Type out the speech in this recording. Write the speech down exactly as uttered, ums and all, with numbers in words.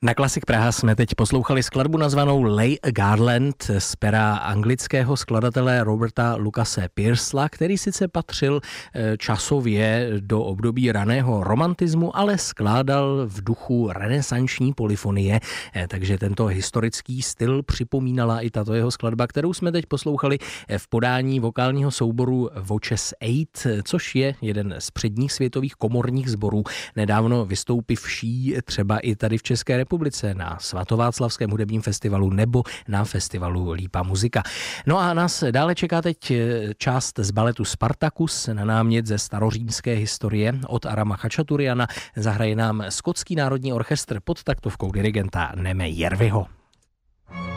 Na Klasik Praha jsme teď poslouchali skladbu nazvanou Lay a Garland z pera anglického skladatele Roberta Lucase Pearsla, který sice patřil časově do období raného romantismu, ale skládal v duchu renesanční polyfonie, takže tento historický styl připomínala i tato jeho skladba, kterou jsme teď poslouchali v podání vokálního souboru Voces osm, což je jeden z předních světových komorních sborů, nedávno vystoupivší třeba i tady v České republice na Svatováclavském hudebním festivalu nebo na festivalu Lípa muzika. No a nás dále čeká teď část z baletu Spartacus na námět ze starořímské historie od Arama Chačaturiana. Zahraje nám Skotský národní orchestr pod taktovkou dirigenta Neme Jerviho.